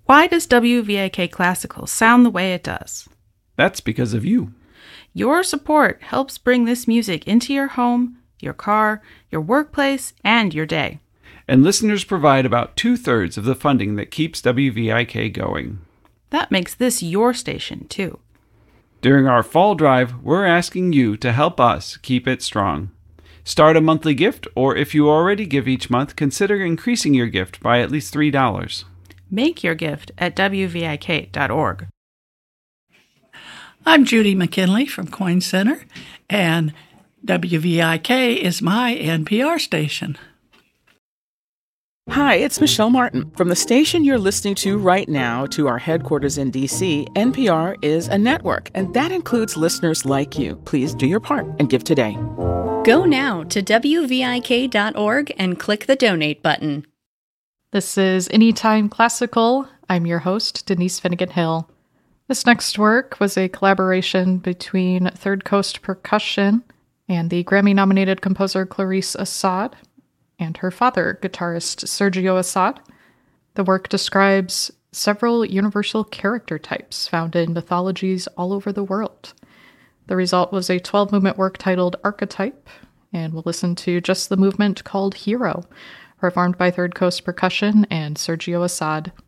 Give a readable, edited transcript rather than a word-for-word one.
Why does WVIK Classical sound the way it does? That's because of you. Your support helps bring this music into your home, your car, your workplace, and your day. And listeners provide about 2/3 of the funding that keeps WVIK going. That makes this your station, too. During our fall drive, we're asking you to help us keep it strong. Start a monthly gift, or if you already give each month, consider increasing your gift by at least $3. Make your gift at WVIK.org. I'm Judy McKinley from Coin Center, and WVIK is my NPR station. Hi, it's Michelle Martin. From the station you're listening to right now to our headquarters in D.C., NPR is a network, and that includes listeners like you. Please do your part and give today. Go now to WVIK.org and click the donate button. This is Anytime Classical. I'm your host, Denise Finnegan Hill. This next work was a collaboration between Third Coast Percussion and the Grammy-nominated composer Clarice Assad and her father, guitarist Sergio Assad. The work describes several universal character types found in mythologies all over the world. The result was a 12-movement work titled Archetype, and we'll listen to just the movement called Hero, performed by Third Coast Percussion and Sergio Assad.